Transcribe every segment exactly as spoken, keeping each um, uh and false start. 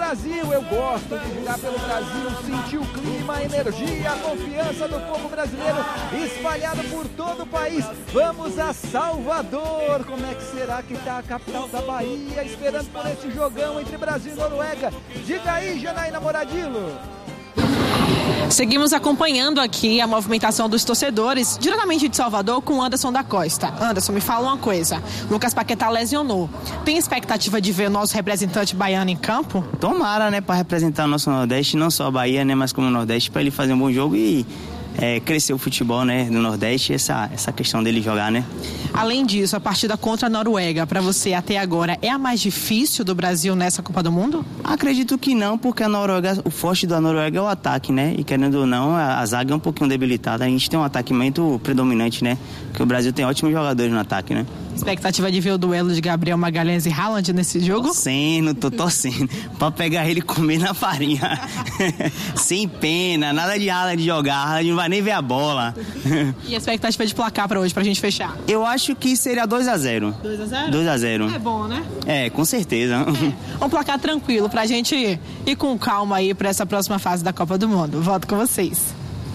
Brasil. Eu gosto de jogar pelo Brasil, sentir o clima, a energia, a confiança do povo brasileiro espalhado por todo o país. Vamos a Salvador. Como é que será que tá a capital da Bahia, esperando por esse jogão entre Brasil e Noruega? Diga aí, Janaína Moradillo. Seguimos acompanhando aqui a movimentação dos torcedores, diretamente de Salvador, com Anderson da Costa. Anderson, me fala uma coisa. Lucas Paquetá lesionou. Tem expectativa de ver o nosso representante baiano em campo? Tomara, né, para representar o nosso Nordeste, não só a Bahia, né, mas como o Nordeste, para ele fazer um bom jogo e é, crescer o futebol, né, do Nordeste, essa, essa questão dele jogar, né. Além disso, a partida contra a Noruega, para você até agora, é a mais difícil do Brasil nessa Copa do Mundo? Acredito que não, porque a Noruega, o forte da Noruega é o ataque, né? E querendo ou não, a, a zaga é um pouquinho debilitada. A gente tem um ataque muito predominante, né? Porque o Brasil tem ótimos jogadores no ataque, né? Expectativa de ver o duelo de Gabriel Magalhães e Haaland nesse jogo? Torcendo, tô torcendo. Pra pegar ele e comer na farinha. Sem pena, nada de Haaland jogar. Haaland não vai nem ver a bola. E a expectativa de placar pra hoje, pra gente fechar? Eu acho que seria dois a zero. dois a zero? dois a zero. É bom, né? É, com certeza. É. Um placar tranquilo pra gente ir com calma aí pra essa próxima fase da Copa do Mundo. Volto com vocês.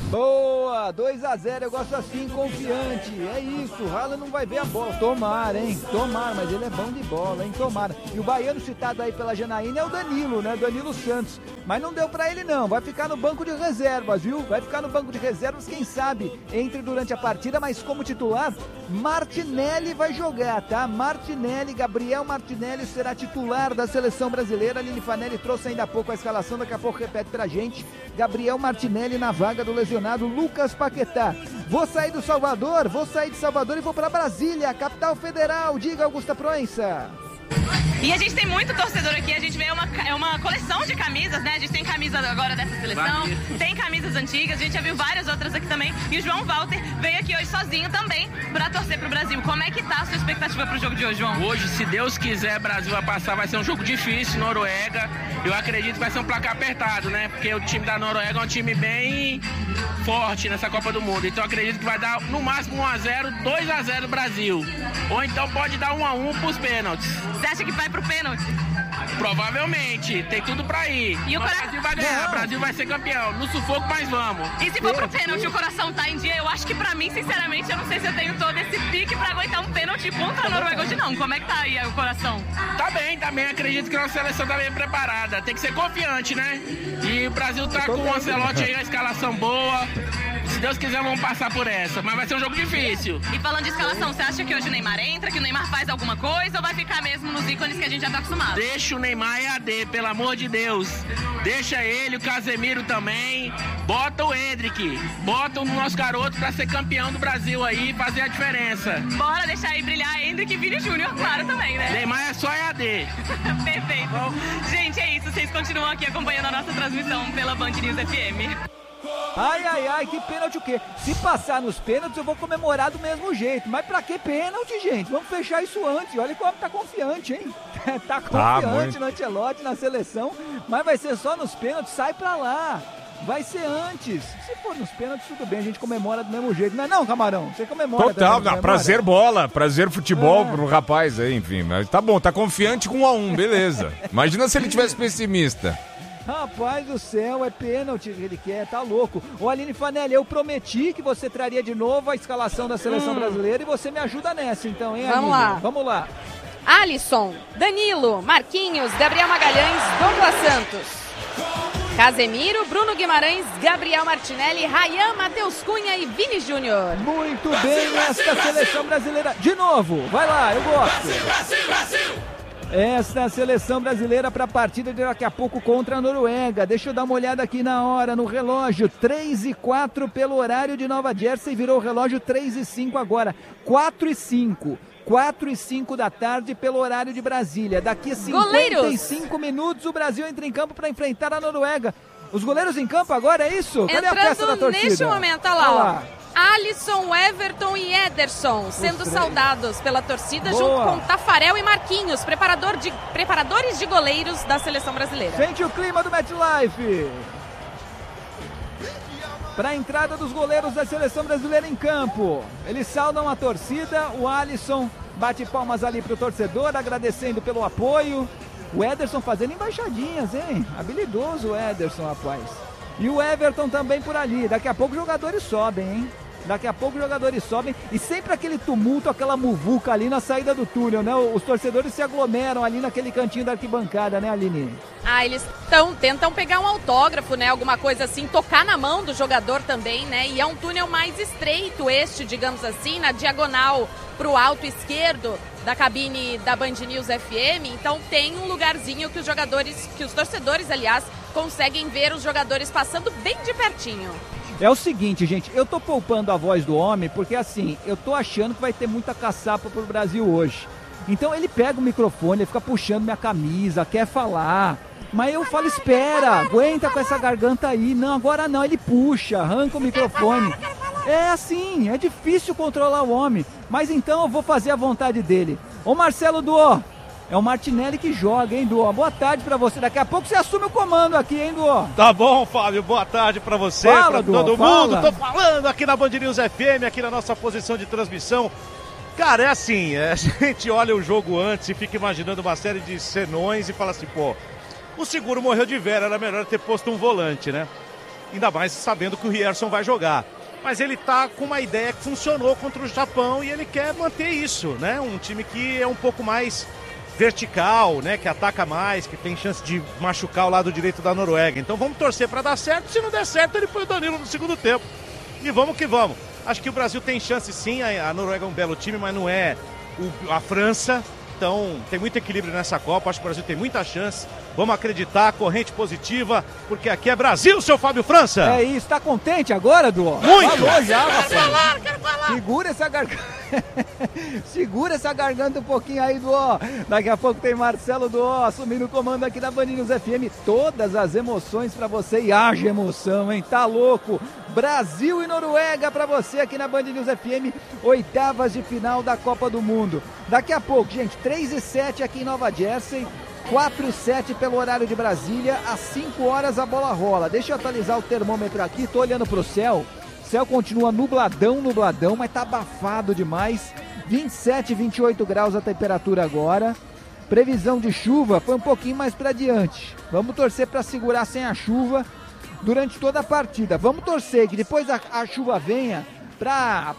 Boa, dois a zero, eu gosto assim, confiante. É isso, o Haaland não vai ver a bola. Tomara, hein? Tomara, mas ele é bom de bola, hein? Tomara. E o baiano citado aí pela Janaína é o Danilo, né? Danilo Santos. Mas não deu pra ele não, vai ficar no banco de reservas, viu? Vai ficar no banco de reservas, quem sabe entre durante a partida, mas como titular, Martinelli vai jogar, tá? Martinelli, Gabriel Martinelli será titular da seleção brasileira. A Aline Fanelli trouxe ainda há pouco a escalação, daqui a pouco repete pra gente. Gabriel Martinelli na vaga do lesionado Lucas Paquetá. Vou sair do Salvador, vou sair de Salvador e vou para Brasília, capital federal. Diga, Augusta Proença. E a gente tem muito torcedor aqui, a gente vê uma, é uma coleção de camisas, né? A gente tem camisa agora dessa seleção, tem camisas antigas, a gente já viu várias outras aqui também. E o João Walter veio aqui hoje sozinho também pra torcer pro Brasil. Como é que tá a sua expectativa pro jogo de hoje, João? Hoje, se Deus quiser, Brasil vai passar, vai ser um jogo difícil, Noruega. Eu acredito que vai ser um placar apertado, né? Porque o time da Noruega é um time bem forte nessa Copa do Mundo. Então eu acredito que vai dar no máximo um a zero, dois a zero Brasil. Ou então pode dar um a um pros pênaltis. Você acha que vai pro pênalti? Provavelmente, tem tudo pra ir. E o Mas cora... Brasil vai ganhar, o Brasil vai ser campeão. No sufoco, mas vamos. E se for pro pênalti, o coração tá em dia? Eu acho que pra mim, sinceramente, eu não sei se eu tenho todo esse pique pra aguentar um pênalti contra a Noruega hoje não. Como é que tá aí o coração? Tá bem, tá bem. Acredito que a nossa seleção tá bem preparada. Tem que ser confiante, né? E o Brasil tá com o Ancelotti aí, a escalação boa. Se Deus quiser, vamos passar por essa. Mas vai ser um jogo difícil. E falando de escalação, você acha que hoje o Neymar entra, que o Neymar faz alguma coisa ou vai ficar mesmo nos ícones que a gente já tá acostumado? Deixa o Neymar E A D, pelo amor de Deus. Deixa ele, o Casemiro também. Bota o Endrick. Bota o nosso garoto pra ser campeão do Brasil aí e fazer a diferença. Bora deixar aí brilhar Endrick e Vini Júnior, claro, também, né? Neymar é só E A D. Perfeito. Bom. Gente, é isso. Vocês continuam aqui acompanhando a nossa transmissão pela Band News F M. Ai, ai, ai, que pênalti o quê? Se passar nos pênaltis, eu vou comemorar do mesmo jeito. Mas pra que pênalti, gente? Vamos fechar isso antes. Olha como tá confiante, hein? Tá confiante ah, no Ancelotti, na seleção. Mas vai ser só nos pênaltis, sai pra lá. Vai ser antes. Se for nos pênaltis, tudo bem, a gente comemora do mesmo jeito. Não é não, Camarão? Você comemora. Total, também, não, prazer bola, prazer futebol é. pro rapaz aí, enfim. Mas tá bom, tá confiante com um a um, beleza. Imagina se ele tivesse pessimista. Rapaz do céu, é pênalti que ele quer, tá louco. Ô Aline Fanelli, eu prometi que você traria de novo a escalação da seleção hum. brasileira e você me ajuda nessa, então, hein, Vamos Aline? lá. Vamos lá. Alisson, Danilo, Marquinhos, Gabriel Magalhães, Douglas Santos, Casemiro, Bruno Guimarães, Gabriel Martinelli, Rayan, Matheus Cunha e Vini Júnior. Muito bem, esta seleção brasileira. De novo, vai lá, eu gosto. Brasil, Brasil, Brasil. Esta é a seleção brasileira para a partida de daqui a pouco contra a Noruega. Deixa eu dar uma olhada aqui na hora, no relógio. três e quatro pelo horário de Nova Jersey. Virou o relógio três e cinco agora. quatro e cinco. quatro e cinco da tarde pelo horário de Brasília. Daqui a cinquenta e cinco minutos o Brasil entra em campo para enfrentar a Noruega. Os goleiros em campo agora, é isso? Cadê Entrando a festa da torcida? Neste momento, olha lá, olha lá. Alisson, Everton e Ederson sendo saudados pela torcida. Boa. Junto com Tafarel e Marquinhos, preparador de, preparadores de goleiros da seleção brasileira. Sente o clima do MetLife. Para a entrada dos goleiros da seleção brasileira em campo. Eles saudam a torcida, o Alisson bate palmas ali para o torcedor, agradecendo pelo apoio. O Ederson fazendo embaixadinhas, hein? Habilidoso o Ederson, rapaz. E o Everton também por ali. Daqui a pouco os jogadores sobem, hein? Daqui a pouco os jogadores sobem e sempre aquele tumulto, aquela muvuca ali na saída do túnel, né? Os torcedores se aglomeram ali naquele cantinho da arquibancada, né, Aline? Ah, eles tão, tentam pegar um autógrafo, né? Alguma coisa assim, tocar na mão do jogador também, né? E é um túnel mais estreito este, digamos assim, na diagonal pro alto esquerdo da cabine da Band News F M. Então tem um lugarzinho que os jogadores, que os torcedores, aliás, conseguem ver os jogadores passando bem de pertinho. É o seguinte, gente, eu tô poupando a voz do homem porque, assim, eu tô achando que vai ter muita caçapa pro Brasil hoje. Então ele pega o microfone, ele fica puxando minha camisa, quer falar. Mas eu falo, espera, aguenta com essa garganta aí. Não, agora não, ele puxa, arranca o microfone. É assim, é difícil controlar o homem. Mas então eu vou fazer a vontade dele. Ô Marcelo Duó, é o Martinelli que joga, hein, Duó? Boa tarde pra você. Daqui a pouco você assume o comando aqui, hein, Duó? Tá bom, Fábio. Boa tarde pra você, fala, pra Duó, todo fala. mundo. Tô falando aqui na Band News F M, aqui na nossa posição de transmissão. Cara, é assim, é, a gente olha o jogo antes e fica imaginando uma série de senões e fala assim, pô, o seguro morreu de vera, era melhor ter posto um volante, né? Ainda mais sabendo que o Rierson vai jogar. Mas ele tá com uma ideia que funcionou contra o Japão e ele quer manter isso, né? Um time que é um pouco mais vertical, né? Que ataca mais, que tem chance de machucar o lado direito da Noruega. Então vamos torcer para dar certo. Se não der certo, ele põe o Danilo no segundo tempo. E vamos que vamos. Acho que o Brasil tem chance sim. A Noruega é um belo time, mas não é o, a França. Então tem muito equilíbrio nessa Copa. Acho que o Brasil tem muita chance. Vamos acreditar, corrente positiva, porque aqui é Brasil, seu Fábio França. É isso, tá contente agora, Duó? Muito! Falou já, quero rapaz. falar, quero falar! Segura essa garganta. Segura essa garganta um pouquinho aí, Duó. Daqui a pouco tem Marcelo Duó assumindo o comando aqui da Band News F M. Todas as emoções pra você e haja emoção, hein? Tá louco? Brasil e Noruega pra você aqui na Band News F M. Oitavas de final da Copa do Mundo. Daqui a pouco, gente, três e sete aqui em Nova Jersey. quatro e sete pelo horário de Brasília, às cinco horas a bola rola. Deixa eu atualizar o termômetro aqui, tô olhando pro céu. O céu continua nubladão, nubladão, mas tá abafado demais. vinte e sete, vinte e oito graus a temperatura agora. Previsão de chuva foi um pouquinho mais para diante. Vamos torcer para segurar sem a chuva durante toda a partida. Vamos torcer que depois a, a chuva venha para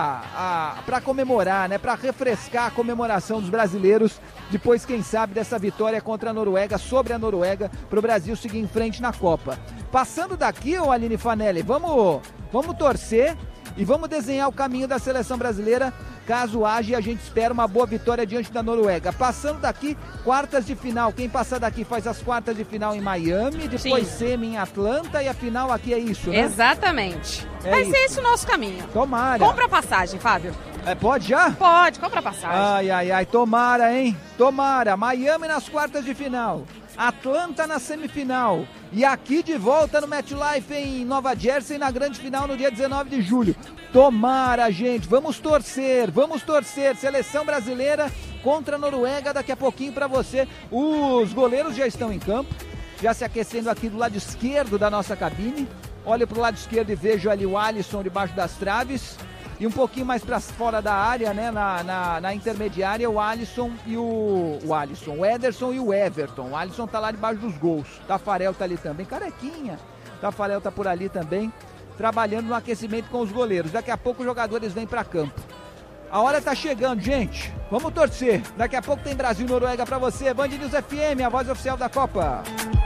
para para comemorar, né? Para refrescar a comemoração dos brasileiros depois, quem sabe, dessa vitória contra a Noruega, sobre a Noruega, para o Brasil seguir em frente na Copa. Passando daqui, ô Aline Fanelli, vamos, vamos torcer e vamos desenhar o caminho da seleção brasileira, caso haja, a gente espera uma boa vitória diante da Noruega. Passando daqui, quartas de final. Quem passar daqui faz as quartas de final em Miami, depois Sim. semi em Atlanta e a final aqui é isso, né? Exatamente. É Vai isso. ser esse o nosso caminho. Tomara. Compra a passagem, Fábio. É, pode já? Pode, compra a passagem. Ai, ai, ai, tomara, hein? Tomara. Miami nas quartas de final. Atlanta na semifinal. E aqui de volta no MetLife em Nova Jersey na grande final no dia dezenove de julho. Tomara, gente. Vamos torcer, vamos torcer. Seleção brasileira contra a Noruega daqui a pouquinho pra você. Os goleiros já estão em campo, já se aquecendo aqui do lado esquerdo da nossa cabine. Olho pro lado esquerdo e vejo ali o Alisson debaixo das traves. E um pouquinho mais para fora da área, né, na, na, na intermediária, o Alisson e o, o Alisson, o Ederson e o Everton. O Alisson tá lá debaixo dos gols. Tafarel tá ali também, carequinha. Tafarel tá por ali também, trabalhando no aquecimento com os goleiros. Daqui a pouco os jogadores vêm para campo. A hora tá chegando, gente. Vamos torcer. Daqui a pouco tem Brasil e Noruega para você. Band News F M, a voz oficial da Copa.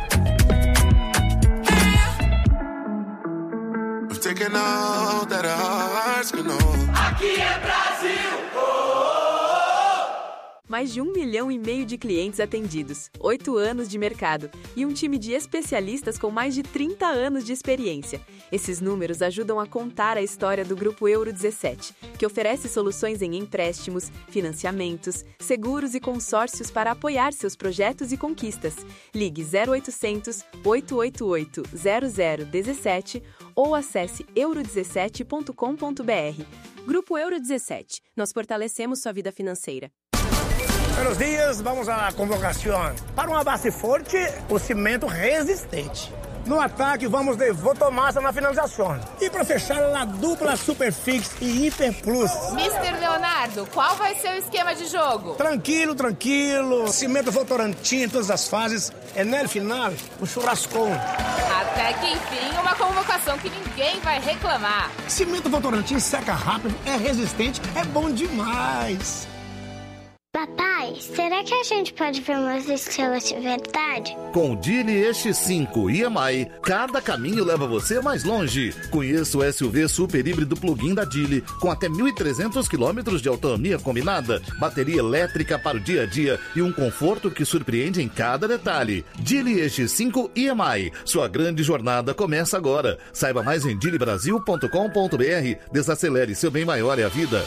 Aqui é Brasil! Oh, oh, oh. Mais de um milhão e meio de clientes atendidos, oito anos de mercado e um time de especialistas com mais de trinta anos de experiência. Esses números ajudam a contar a história do Grupo Euro dezessete, que oferece soluções em empréstimos, financiamentos, seguros e consórcios para apoiar seus projetos e conquistas. Ligue zero oitocentos, oito oito oito, zero zero um sete ou acesse euro dezessete ponto com ponto br. Grupo Euro dezessete. Nós fortalecemos sua vida financeira. Buenos dias, vamos à convocação. Para uma base forte, o cimento resistente. No ataque, vamos de Votomassa na finalização. E para fechar, a dupla Superfix e Hiper Plus. mister Leonardo, qual vai ser o esquema de jogo? Tranquilo, tranquilo. Cimento Votorantim em todas as fases. É no final, o churrascão. Até que enfim, uma convocação que ninguém vai reclamar. Cimento Votorantim seca rápido, é resistente, é bom demais. Papai, será que a gente pode ver umas estrelas de verdade? Com o Geely E X cinco e M I, cada caminho leva você mais longe. Conheça o S U V super híbrido plug-in da Geely, com até mil e trezentos quilômetros de autonomia combinada, bateria elétrica para o dia a dia e um conforto que surpreende em cada detalhe. Geely E X cinco e M I, sua grande jornada começa agora. Saiba mais em geely brasil ponto com ponto b r. Desacelere, seu bem maior é a vida.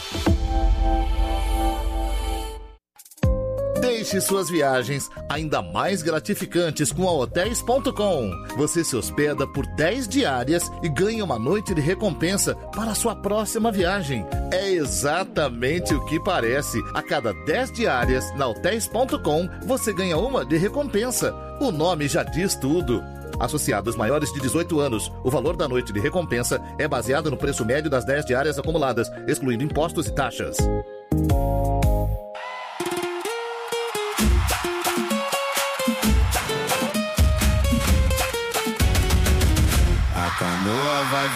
Deixe suas viagens ainda mais gratificantes com a hotéis ponto com. Você se hospeda por dez diárias e ganha uma noite de recompensa para a sua próxima viagem. É exatamente o que parece. A cada dez diárias na hotéis ponto com, você ganha uma de recompensa. O nome já diz tudo. Associados maiores de dezoito anos, o valor da noite de recompensa é baseado no preço médio das dez diárias acumuladas, excluindo impostos e taxas. A canoa vai